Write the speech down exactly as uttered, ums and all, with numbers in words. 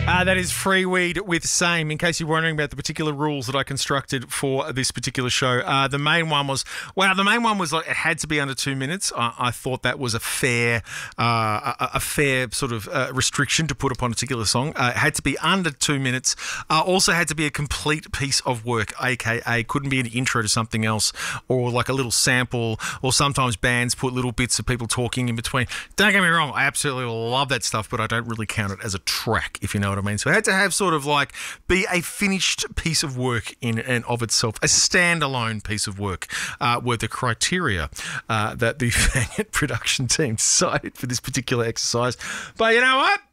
Uh, that is Free Weed with Same, in case you're wondering about the particular rules that I constructed for this particular show. Uh, the main one was, well, the main one was like it had to be under two minutes. I, I thought that was a fair, uh, a, a fair sort of uh, restriction to put upon a particular song. Uh, it had to be under two minutes. Uh, also had to be a complete piece of work, aka couldn't be an intro to something else or like a little sample, or sometimes bands put little bits of people talking in between. Don't get me wrong, I absolutely love that stuff, but I don't really count it as a track, if you know what I mean. So it had to have sort of like be a finished piece of work in and of itself, a standalone piece of work, uh, were the criteria uh, that the Fangit production team decided for this particular exercise. But you know what?